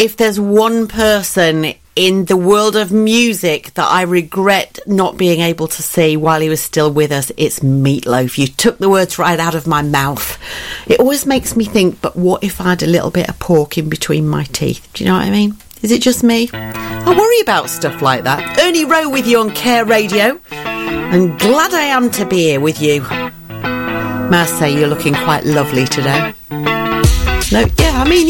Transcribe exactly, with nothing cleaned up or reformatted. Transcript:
If there's one person in the world of music that I regret not being able to see while he was still with us, it's Meatloaf. You took the words right out of my mouth. It always makes me think, but what if I had a little bit of pork in between my teeth? Do you know what I mean? Is it just me? I worry about stuff like that. Ernie Rowe with you on Care Radio, and glad I am to be here with you. May I say, you're looking quite lovely today. No, yeah, I mean,